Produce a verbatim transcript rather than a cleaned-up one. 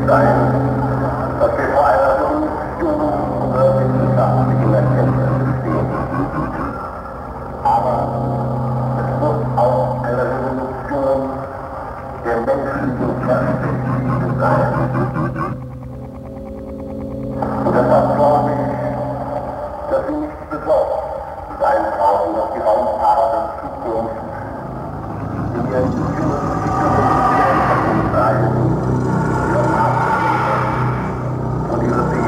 sein, dass wir vor einer Revolution unserer wissenschaftlichen Erkenntnisse stehen. Aber es muss auch eine Revolution der menschlichen Perspektive sein.